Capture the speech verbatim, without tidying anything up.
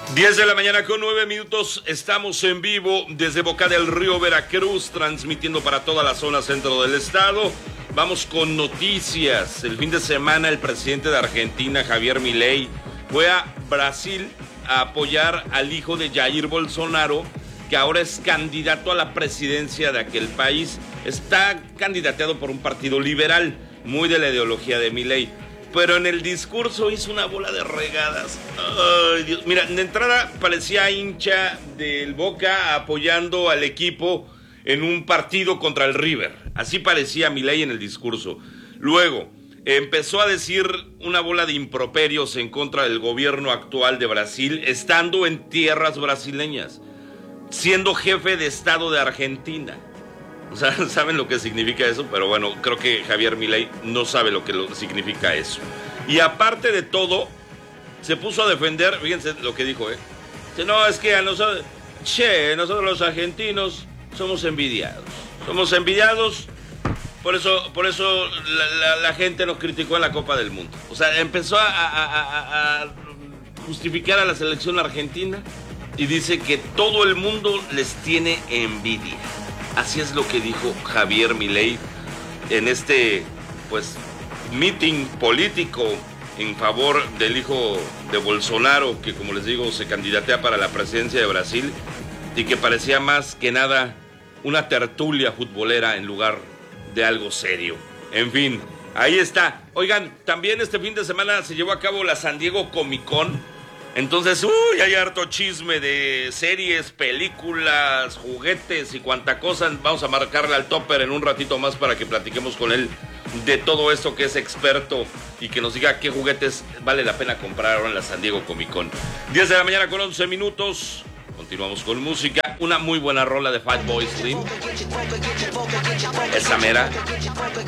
diez de la mañana con nueve minutos, estamos en vivo desde Boca del Río, Veracruz, transmitiendo para toda la zona centro del estado. Vamos con noticias. El fin de semana el presidente de Argentina, Javier Milei, fue a Brasil a apoyar al hijo de Jair Bolsonaro, que ahora es candidato a la presidencia de aquel país. Está candidateado por un partido liberal, muy de la ideología de Milei. Pero en el discurso hizo una bola de regadas. Ay, Dios. Mira, de entrada parecía hincha del Boca apoyando al equipo en un partido contra el River. Así parecía Milei en el discurso. Luego empezó a decir una bola de improperios en contra del gobierno actual de Brasil, estando en tierras brasileñas, siendo jefe de Estado de Argentina. O sea, saben lo que significa eso, pero bueno, creo que Javier Milei no sabe lo que lo significa eso. Y aparte de todo, se puso a defender, fíjense lo que dijo, ¿eh? Dice, no, es que a nosotros, che, nosotros los argentinos somos envidiados. Somos envidiados, por eso, por eso la, la, la gente nos criticó en la Copa del Mundo. O sea, empezó a, a, a, a justificar a la selección argentina y dice que todo el mundo les tiene envidia. Así es lo que dijo Javier Milei en este, pues, meeting político en favor del hijo de Bolsonaro, que como les digo, se candidatea para la presidencia de Brasil y que parecía más que nada una tertulia futbolera en lugar de algo serio. En fin, ahí está. Oigan, también este fin de semana se llevó a cabo la San Diego Comic Con. Entonces, uy, hay harto chisme de series, películas, juguetes y cuanta cosa. Vamos a marcarle al Topper en un ratito más para que platiquemos con él de todo esto, que es experto y que nos diga qué juguetes vale la pena comprar ahora en la San Diego Comic Con. diez de la mañana con once minutos. Continuamos con música. Una muy buena rola de Fatboy Slim. Esa mera.